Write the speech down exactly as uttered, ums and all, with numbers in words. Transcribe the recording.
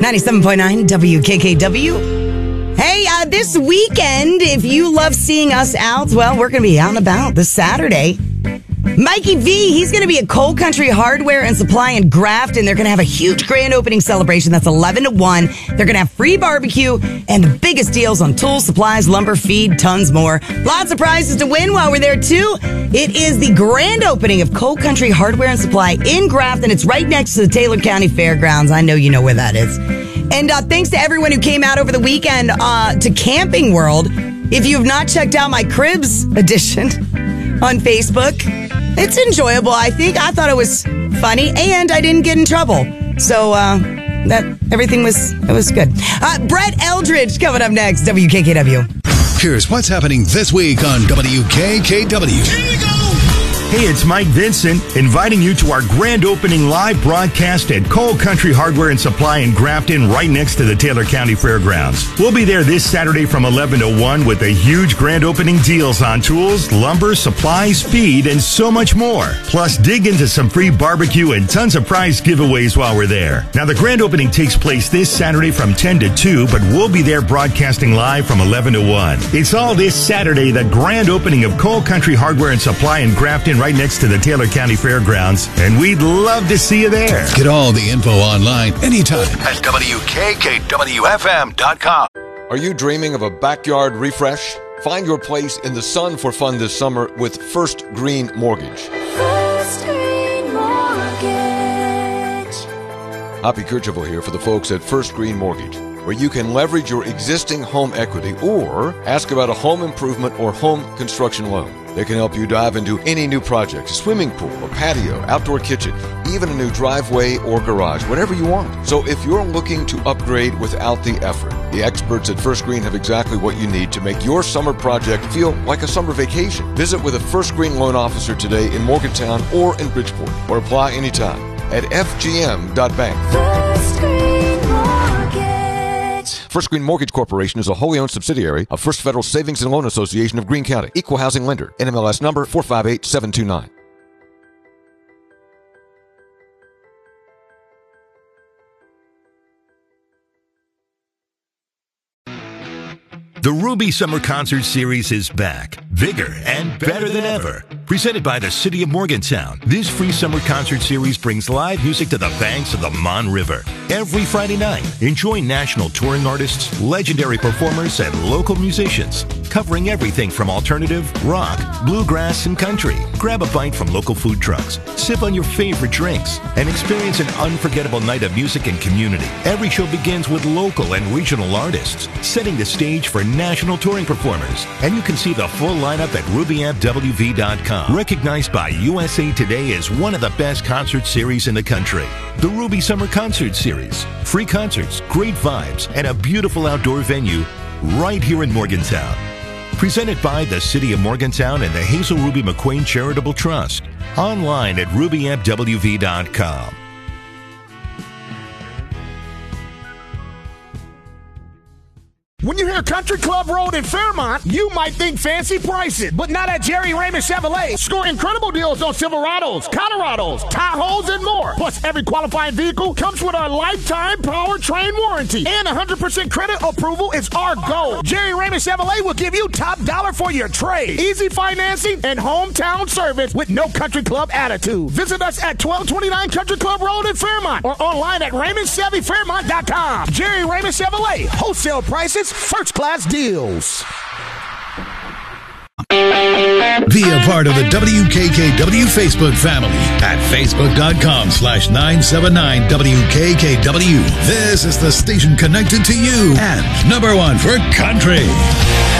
ninety-seven point nine W K K W. Hey, uh, this weekend, if you love seeing us out, well, we're going to be out and about this Saturday. Mikey V, he's going to be at Coal Country Hardware and Supply in Grafton. They're going to have a huge grand opening celebration. That's eleven to one. They're going to have free barbecue and the biggest deals on tools, supplies, lumber, feed, tons more. Lots of prizes to win while we're there, too. It is the grand opening of Coal Country Hardware and Supply in Grafton. It's right next to the Taylor County Fairgrounds. I know you know where that is. And uh, thanks to everyone who came out over the weekend uh, to Camping World. If you have not checked out my Cribs edition on Facebook, it's enjoyable, I think. I thought it was funny, and I didn't get in trouble. So, uh, that everything was, it was good. Uh, Brett Eldridge coming up next, W K K W. Here's what's happening this week on W K K W. Here you go! Hey, it's Mike Vincent, inviting you to our grand opening live broadcast at Coal Country Hardware and Supply in Grafton, right next to the Taylor County Fairgrounds. We'll be there this Saturday from eleven to one with the huge grand opening deals on tools, lumber, supplies, feed, and so much more. Plus, dig into some free barbecue and tons of prize giveaways while we're there. Now, the grand opening takes place this Saturday from ten to two, but we'll be there broadcasting live from eleven to one. It's all this Saturday, the grand opening of Coal Country Hardware and Supply in Grafton, right next to the Taylor County Fairgrounds, and we'd love to see you there. Get all the info online anytime at W K K W F M dot com. Are you dreaming of a backyard refresh? Find your place in the sun for fun this summer with First Green Mortgage. First Green Mortgage. Hoppy Kercheval here for the folks at First Green Mortgage, where you can leverage your existing home equity or ask about a home improvement or home construction loan. They can help you dive into any new project, a swimming pool, a patio, outdoor kitchen, even a new driveway or garage, whatever you want. So if you're looking to upgrade without the effort, the experts at First Green have exactly what you need to make your summer project feel like a summer vacation. Visit with a First Green loan officer today in Morgantown or in Bridgeport, or apply anytime at F G M dot bank. First Green Mortgage. First Green Mortgage Corporation is a wholly owned subsidiary of First Federal Savings and Loan Association of Greene County. Equal housing lender. N M L S number four five eight seven two nine. The Ruby Summer Concert Series is back, bigger and better than ever. Presented by the City of Morgantown, this free summer concert series brings live music to the banks of the Mon River. Every Friday night, enjoy national touring artists, legendary performers, and local musicians, covering everything from alternative, rock, bluegrass, and country. Grab a bite from local food trucks, sip on your favorite drinks, and experience an unforgettable night of music and community. Every show begins with local and regional artists, setting the stage for national touring performers. And you can see the full lineup at Ruby Amp W V dot com. Recognized by U S A Today as one of the best concert series in the country. The Ruby Summer Concert Series. Free concerts, great vibes, and a beautiful outdoor venue right here in Morgantown. Presented by the City of Morgantown and the Hazel Ruby McQueen Charitable Trust. Online at Ruby Amp W V dot com. When you hear Country Club Road in Fairmont, you might think fancy prices, but not at Jerry Raymond Chevrolet. Score incredible deals on Silverados, Colorados, Tahoes, and more. Plus, every qualifying vehicle comes with our lifetime powertrain warranty, and one hundred percent credit approval is our goal. Jerry Raymond Chevrolet will give you top dollar for your trade, easy financing, and hometown service with no Country Club attitude. Visit us at twelve twenty-nine Country Club Road in Fairmont or online at Raymond Chevy Fairmont dot com. Jerry Raymond Chevrolet, wholesale prices, first class deals. Be a part of the W K K W Facebook family at facebook dot com slash nine seven nine W K K W. This is the station connected to you and number one for country.